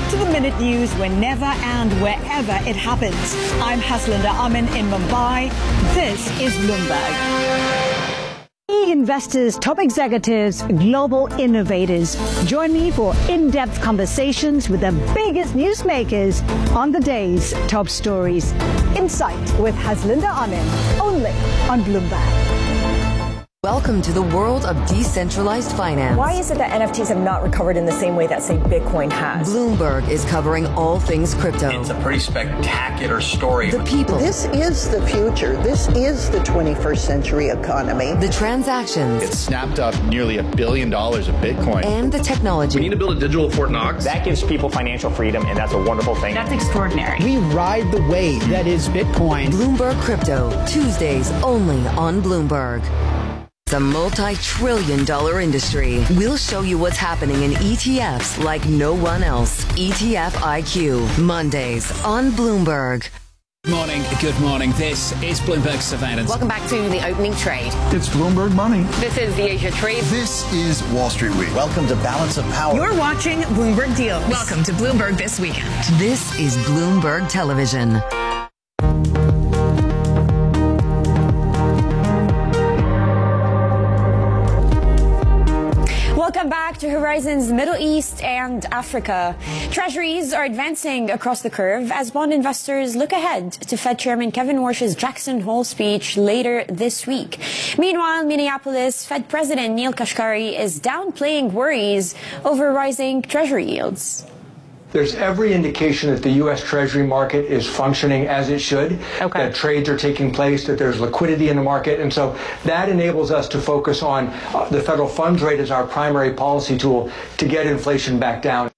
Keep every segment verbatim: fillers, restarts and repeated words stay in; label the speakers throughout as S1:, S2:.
S1: up-to-the-minute news whenever and wherever it happens. I'm Haslinda Amin in Mumbai. This is Bloomberg. Investors, top executives, global innovators. Join me for in-depth conversations with the biggest newsmakers on the day's top stories. Insight with Haslinda Amin, only on Bloomberg.
S2: Welcome to the world of decentralized finance.
S3: Why is it that N F Ts have not recovered in the same way that, say, Bitcoin has?
S2: Bloomberg is covering all things crypto.
S4: It's a pretty spectacular story.
S2: The people.
S5: This is the future. This is the twenty-first century economy.
S2: The transactions.
S6: It snapped up nearly a billion dollars of Bitcoin.
S2: And the technology.
S4: We need to build a digital Fort Knox.
S7: That gives people financial freedom, and that's a wonderful thing.
S8: That's extraordinary.
S9: We ride the wave that is Bitcoin.
S2: Bloomberg Crypto, Tuesdays only on Bloomberg. The multi-trillion dollar industry. We'll show you what's happening in E T Fs like no one else. E T F I Q, Mondays on Bloomberg.
S10: Good morning, good morning. This is Bloomberg Surveillance.
S11: Welcome back to the opening trade.
S12: It's Bloomberg Money.
S11: This is the Asia Trade.
S13: This is Wall Street Week.
S14: Welcome to Balance of Power.
S1: You're watching Bloomberg Deals.
S8: Welcome to Bloomberg This Weekend.
S2: This is Bloomberg Television.
S3: Welcome back to Horizons Middle East and Africa. Treasuries are advancing across the curve as bond investors look ahead to Fed Chairman Kevin Warsh's Jackson Hole speech later this week. Meanwhile, Minneapolis Fed President Neel Kashkari is downplaying worries over rising Treasury yields.
S15: There's every indication that the U S. Treasury market is functioning as it should,
S3: okay.
S15: that trades are taking place, that there's liquidity in the market. And so that enables us to focus on uh, the federal funds rate as our primary policy tool to get inflation back down.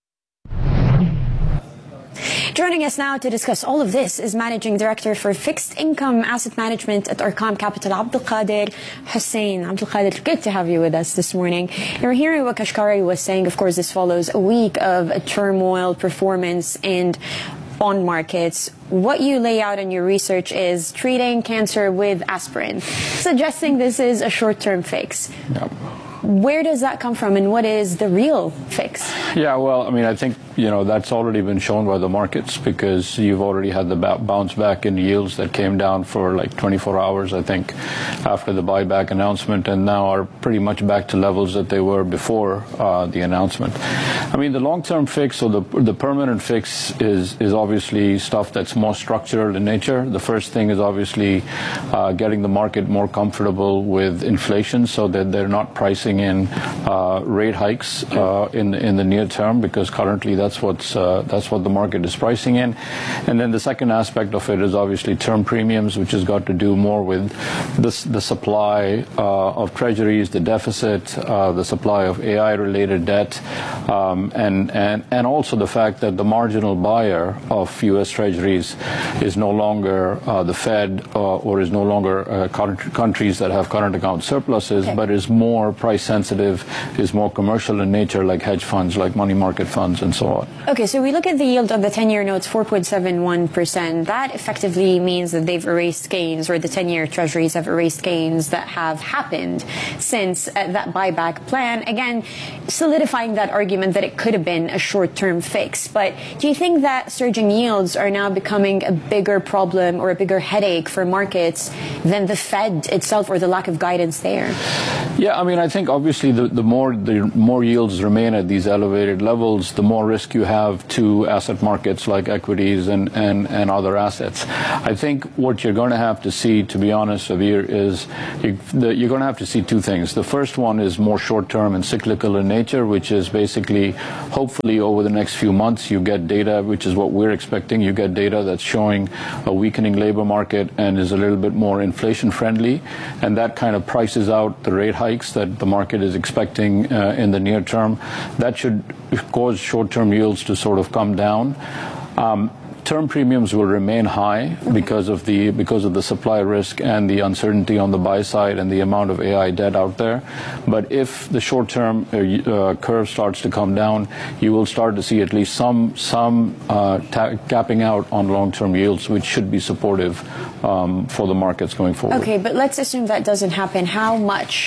S3: Joining us now to discuss all of this is Managing Director for Fixed Income Asset Management at Arqam Capital, Abdulkader Hussain. Abdulkader, good to have you with us this morning. And we're hearing what Kashkari was saying. Of course, this follows a week of turmoil, performance, and bond markets. What you lay out in your research is treating cancer with aspirin, suggesting this is a short-term fix.
S16: Yep.
S3: Where does that come from, and what is the real fix?
S16: Yeah, well, I mean, I think, you know, that's already been shown by the markets because you've already had the bounce back in yields that came down for like twenty-four hours, I think, after the buyback announcement, and now are pretty much back to levels that they were before uh, the announcement. I mean, the long-term fix or the the permanent fix is, is obviously stuff that's more structural in nature. The first thing is obviously uh, getting the market more comfortable with inflation so that they're not pricing in uh, rate hikes uh, in in the near term, because currently that's what's uh, that's what the market is pricing in. And then the second aspect of it is obviously term premiums, which has got to do more with the the supply uh, of treasuries, the deficit, uh, the supply of A I-related debt, um, and and and also the fact that the marginal buyer of U S treasuries is no longer uh, the Fed uh, or is no longer uh, countries that have current account surpluses, okay. but is more price sensitive, is more commercial in nature, like hedge funds, like money market funds, and so on.
S3: Okay, so we look at the yield of the ten-year notes, four point seven one percent. That effectively means that they've erased gains, or the ten-year treasuries have erased gains that have happened since uh, that buyback plan. Again, solidifying that argument that it could have been a short-term fix. But do you think that surging yields are now becoming a bigger problem or a bigger headache for markets than the Fed itself, or the lack of guidance there?
S16: Yeah, I mean, I think obviously the, the more the more yields remain at these elevated levels, the more risk you have to asset markets like equities and, and, and other assets. I think what you're going to have to see, to be honest, Savir, is you, the, you're going to have to see two things. The first one is more short-term and cyclical in nature, which is basically, hopefully over the next few months, you get data, which is what we're expecting. You get data that's showing a weakening labor market and is a little bit more inflation-friendly, and that kind of prices out the rate hikes that the market is expecting uh, in the near term. That should cause short-term yields to sort of come down. Um, term premiums will remain high because of the because of the supply risk and the uncertainty on the buy side and the amount of A I debt out there. But if the short-term uh, curve starts to come down, you will start to see at least some some uh, ta- capping out on long-term yields, which should be supportive um, for the markets going forward.
S3: Okay, but let's assume that doesn't happen. How much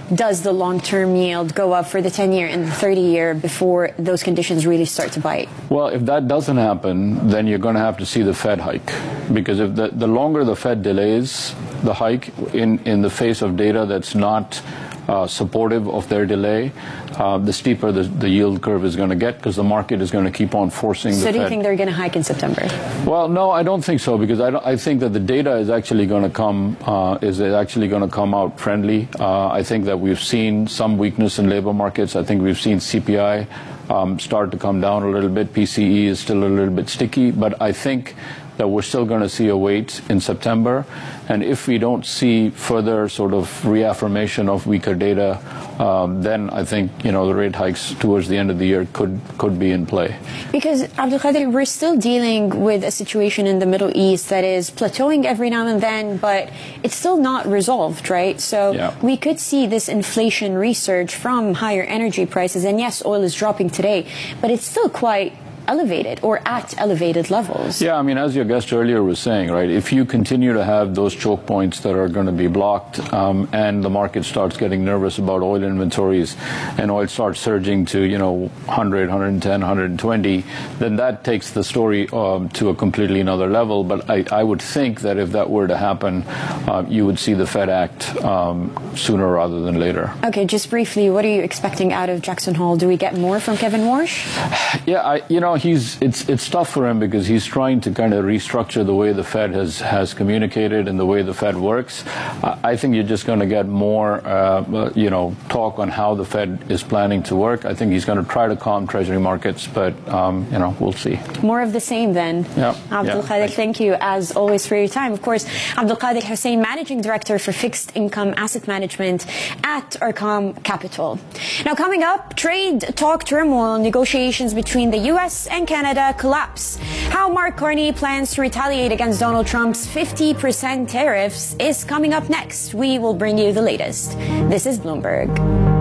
S3: does the long-term yield go up for the ten-year and the thirty-year before those conditions really start to bite?
S16: Well, if that doesn't happen, then you're going to have to see the Fed hike. Because if the, the longer the Fed delays the hike in, in the face of data that's not uh, supportive of their delay, uh, the steeper the, the yield curve is going to get, because the market is going to keep on forcing
S3: so
S16: the Fed.
S3: So do you think they're going to hike in September?
S16: Well, no, I don't think so, because I, don't, I think that the data is actually going to come uh, is actually going to come out friendly. Uh, I think that we've seen some weakness in labor markets. I think we've seen C P I um, start to come down a little bit. P C E is still a little bit sticky, but I think that we're still going to see a wait in September. And if we don't see further sort of reaffirmation of weaker data, um, then I think, you know, the rate hikes towards the end of the year could could be in play.
S3: Because, Abdulkader, we're still dealing with a situation in the Middle East that is plateauing every now and then, but it's still not resolved, right? So
S16: yeah.
S3: we could see this inflation resurge from higher energy prices. And yes, oil is dropping today, but it's still quite elevated or at elevated levels.
S16: Yeah, I mean, as your guest earlier was saying, right, if you continue to have those choke points that are going to be blocked um, and the market starts getting nervous about oil inventories and oil starts surging to, you know, one hundred, one ten, one twenty, then that takes the story um, to a completely another level. But I, I would think that if that were to happen, uh, you would see the Fed act um, sooner rather than later.
S3: Okay, just briefly, what are you expecting out of Jackson Hole? Do we get more from Kevin Warsh?
S16: Yeah, I, you know, he's it's it's tough for him because he's trying to kind of restructure the way the Fed has has communicated and the way the Fed works. I, I think you're just going to get more, uh, you know, talk on how the Fed is planning to work. I think he's going to try to calm Treasury markets, but um, you know, we'll see.
S3: More of the same, then.
S16: Yeah.
S3: Abdulkader,
S16: yeah,
S3: thank you as always for your time. Of course, Abdulkader Hussein, Managing Director for Fixed Income Asset Management at Arqam Capital. Now, coming up, trade talk turmoil, negotiations between the U S and Canada collapse. How Mark Carney plans to retaliate against Donald Trump's fifty percent tariffs is coming up next. We will bring you the latest. This is Bloomberg.